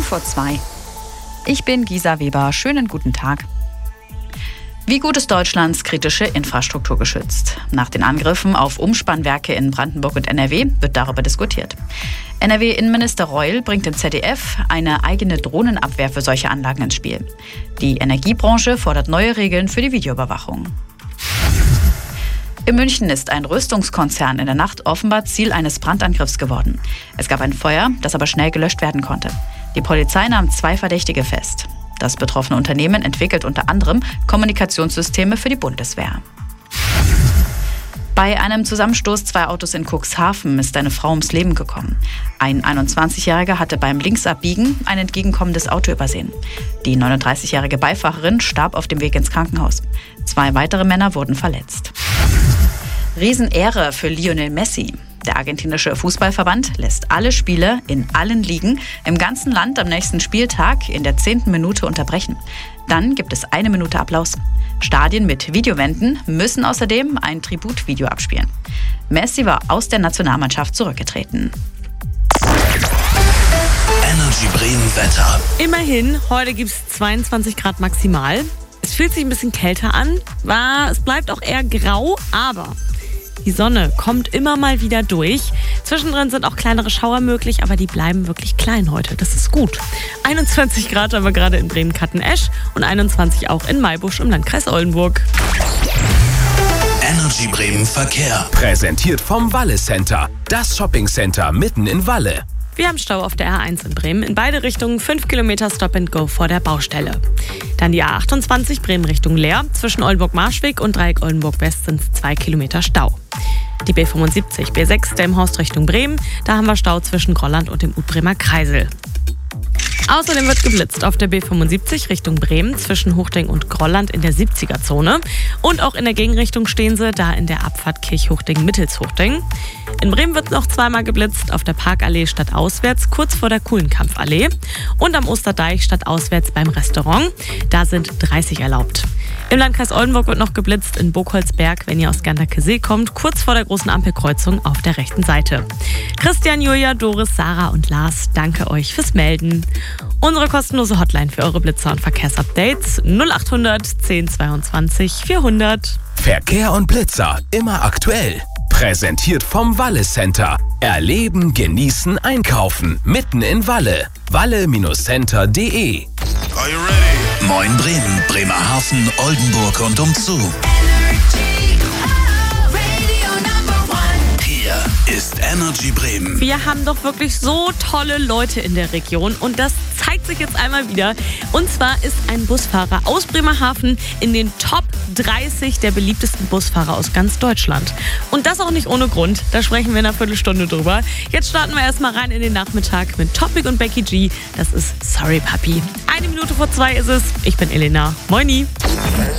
vor 2. Ich bin Gisa Weber. Schönen guten Tag. Wie gut ist Deutschlands kritische Infrastruktur geschützt? Nach den Angriffen auf Umspannwerke in Brandenburg und NRW wird darüber diskutiert. NRW-Innenminister Reul bringt im ZDF eine eigene Drohnenabwehr für solche Anlagen ins Spiel. Die Energiebranche fordert neue Regeln für die Videoüberwachung. In München ist ein Rüstungskonzern in der Nacht offenbar Ziel eines Brandangriffs geworden. Es gab ein Feuer, das aber schnell gelöscht werden konnte. Die Polizei nahm 2 Verdächtige fest. Das betroffene Unternehmen entwickelt unter anderem Kommunikationssysteme für die Bundeswehr. Bei einem Zusammenstoß 2 Autos in Cuxhaven ist eine Frau ums Leben gekommen. Ein 21-Jähriger hatte beim Linksabbiegen ein entgegenkommendes Auto übersehen. Die 39-jährige Beifahrerin starb auf dem Weg ins Krankenhaus. 2 weitere Männer wurden verletzt. Riesenehre für Lionel Messi. Der argentinische Fußballverband lässt alle Spiele in allen Ligen im ganzen Land am nächsten Spieltag in der 10. Minute unterbrechen. Dann gibt es 1 Minute Applaus. Stadien mit Videowänden müssen außerdem ein Tributvideo abspielen. Messi war aus der Nationalmannschaft zurückgetreten. Energy Bremen Wetter. Immerhin, heute gibt es 22 Grad maximal. Es fühlt sich ein bisschen kälter an. Es bleibt auch eher grau, aber die Sonne kommt immer mal wieder durch. Zwischendrin sind auch kleinere Schauer möglich, aber die bleiben wirklich klein heute. Das ist gut. 21 Grad haben wir gerade in Bremen-Kattenesch und 21 auch in Maibusch im Landkreis Oldenburg. Energy Bremen Verkehr. Präsentiert vom Walle Center. Das Shoppingcenter mitten in Walle. Wir haben Stau auf der A1 in Bremen. In beide Richtungen 5 Kilometer Stop and Go vor der Baustelle. Dann die A28 Bremen Richtung Leer. Zwischen Oldenburg-Marschweg und Dreieck Oldenburg-West sind 2 Kilometer Stau. Die B75 B6 Delmenhorst Richtung Bremen. Da haben wir Stau zwischen Grolland und dem Utbremer Kreisel. Außerdem wird geblitzt auf der B75 Richtung Bremen zwischen Huchting und Grolland in der 70er-Zone. Und auch in der Gegenrichtung stehen sie, da in der Abfahrt Kirchhuchting-Mittelshuchting. In Bremen wird noch zweimal geblitzt, auf der Parkallee stadtauswärts, kurz vor der Kuhlenkampfallee. Und am Osterdeich stadtauswärts beim Restaurant. Da sind 30 erlaubt. Im Landkreis Oldenburg wird noch geblitzt in Burgholzberg, wenn ihr aus Ganderkesee kommt, kurz vor der großen Ampelkreuzung auf der rechten Seite. Christian, Julia, Doris, Sarah und Lars, danke euch fürs Melden. Unsere kostenlose Hotline für eure Blitzer und Verkehrsupdates 0800 1022 400. Verkehr und Blitzer immer aktuell. Präsentiert vom Walle Center. Erleben, genießen, einkaufen. Mitten in Walle. walle-center.de. Are you ready? Moin Bremen, Bremerhaven, Oldenburg und umzu. Hier ist Energy Bremen. Wir haben doch wirklich so tolle Leute in der Region und das zeigt sich jetzt einmal wieder. Und zwar ist ein Busfahrer aus Bremerhaven in den Top 30 der beliebtesten Busfahrer aus ganz Deutschland. Und das auch nicht ohne Grund. Da sprechen wir in einer Viertelstunde drüber. Jetzt starten wir erstmal rein in den Nachmittag mit Topic und Becky G. Das ist Sorry Papi. 1 Minute vor 2 ist es. Ich bin Elena. Moini.